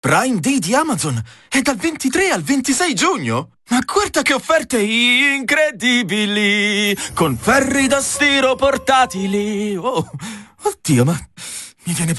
Prime Day di Amazon è dal 23 al 26 giugno. Ma guarda che offerte incredibili! Con ferri da stiro portatili. Oh, oddio, ma mi viene